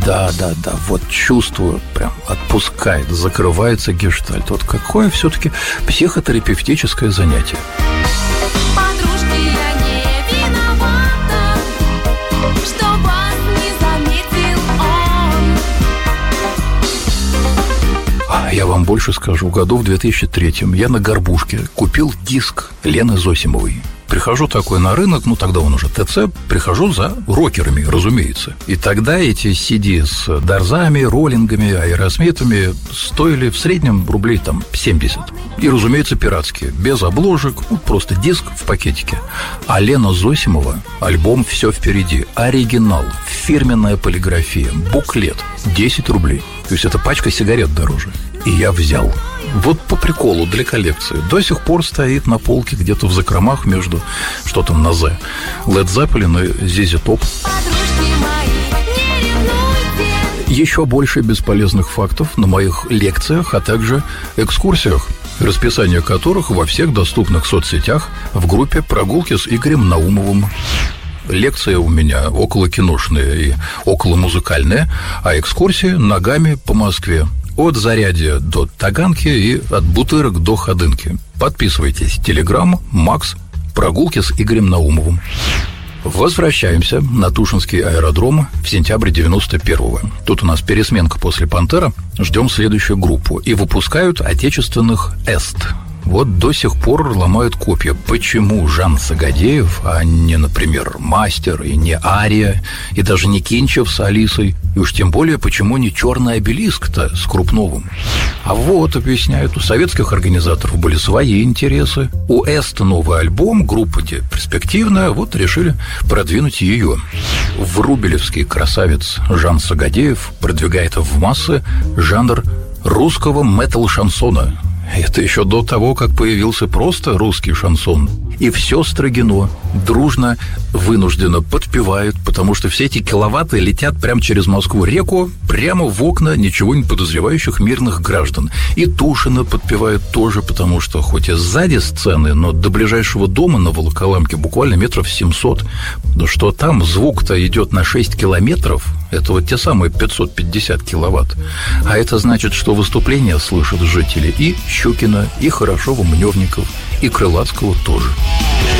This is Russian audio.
Да, вот чувствую, прям отпускает, закрывается гештальт. Вот какое все-таки психотерапевтическое занятие. Подружки, я не виновата, что вас не заметил он. Я вам больше скажу. Году в 2003 я на Горбушке купил диск Лены Зосимовой. Прихожу такой на рынок, тогда он уже ТЦ, прихожу за рокерами, разумеется. И тогда эти CD с Дарзами, роллингами, аэросмитами стоили в среднем рублей 70. И, разумеется, пиратские, без обложек, просто диск в пакетике. А Лена Зосимова, альбом «Все впереди», оригинал, фирменная полиграфия, буклет, 10 рублей. То есть это пачка сигарет дороже. И я взял. Вот по приколу, для коллекции. До сих пор стоит на полке где-то в закромах между, что там на «З», Led Zeppelin и ZZ Top. Еще больше бесполезных фактов на моих лекциях, а также экскурсиях, расписание которых во всех доступных соцсетях в группе «Прогулки с Игорем Наумовым». Лекция у меня околокиношная и околомузыкальная, а экскурсии ногами по Москве. От Зарядья до Таганки и от Бутырок до Ходынки. Подписывайтесь. Телеграм, Макс, прогулки с Игорем Наумовым. Возвращаемся на Тушинский аэродром в сентябре 91-го. Тут у нас пересменка после «Пантера». Ждем следующую группу. И выпускают отечественных «Эст». Вот до сих пор ломают копья. Почему Жан Сагадеев, а не, например, Мастер, и не Ария, и даже не Кинчев с Алисой, и уж тем более, почему не «Черный обелиск»-то с Крупновым? А вот, объясняют, у советских организаторов были свои интересы. У «Эст» новый альбом, группа перспективная, вот решили продвинуть ее. Врубелевский красавец Жан Сагадеев продвигает в массы жанр русского метал-шансона. Это еще до того, как появился просто русский шансон. И все Строгино дружно, вынужденно подпевают, потому что все эти киловатты летят прямо через Москву-реку, прямо в окна ничего не подозревающих мирных граждан. И Тушино подпевают тоже, потому что хоть и сзади сцены, но до ближайшего дома на Волоколамке буквально метров 700. Но что там звук-то идет на 6 километров, это вот те самые 550 киловатт. А это значит, что выступления слышат жители и Щукина, и Хорошова, Мневников, и Крылатского тоже.